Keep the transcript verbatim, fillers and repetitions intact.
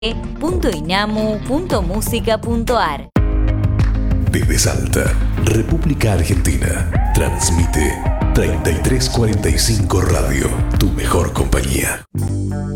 punto inamu punto música punto ar. Desde Salta, República Argentina, transmite treinta y tres cuarenta y cinco Radio, tu mejor compañía.